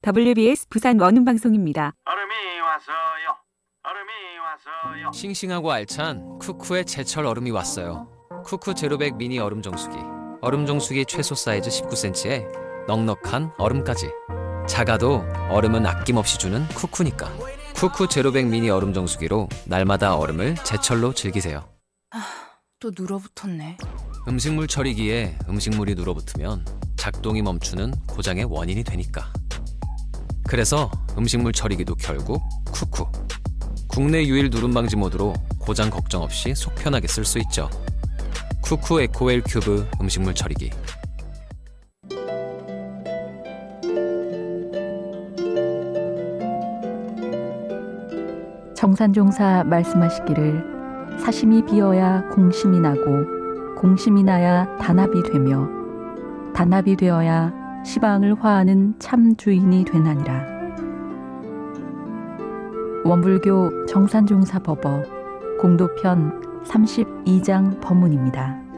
WBS 부산 원음방송입니다. 얼음이 왔어요. 얼음이 왔어요. 싱싱하고 알찬 쿠쿠의 제철 얼음이 왔어요. 쿠쿠 제로백 미니 얼음 정수기. 얼음 정수기 최소 사이즈 19cm에 넉넉한 얼음까지. 작아도 얼음은 아낌없이 주는 쿠쿠니까. 쿠쿠 제로백 미니 얼음 정수기로 날마다 얼음을 제철로 즐기세요. 또 눌어붙었네. 음식물 처리기에 음식물이 눌어붙으면 작동이 멈추는 고장의 원인이 되니까. 그래서 음식물 처리기도 결국 쿠쿠. 국내 유일 누름 방지 모드로 고장 걱정 없이 속 편하게 쓸 수 있죠. 쿠쿠 에코웰 큐브 음식물 처리기. 정산종사 말씀하시기를 사심이 비어야 공심이 나고 공심이 나야 단합이 되며 단합이 되어야 시방을 화하는 참 주인이 되나니라. 원불교 정산종사 법어 공도편 32장 법문입니다.